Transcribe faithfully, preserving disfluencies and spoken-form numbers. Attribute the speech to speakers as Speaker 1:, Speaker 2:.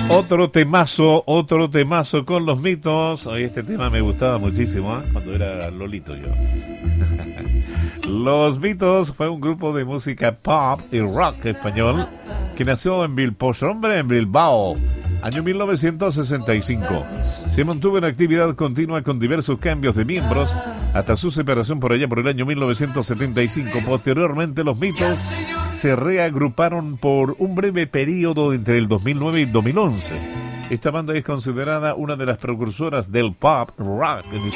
Speaker 1: Otro temazo, otro temazo con los Mitos. Hoy este tema me gustaba muchísimo, ¿eh? Cuando era Lolito yo. Los Mitos fue un grupo de música pop y rock español que nació en Bilbao, hombre, en Bilbao, año mil novecientos sesenta y cinco. Se mantuvo en actividad continua con diversos cambios de miembros hasta su separación por allá por el año mil novecientos setenta y cinco. Posteriormente los Mitos se reagruparon por un breve periodo entre el dos mil nueve y dos mil once. Esta banda es considerada una de las precursoras del pop rock en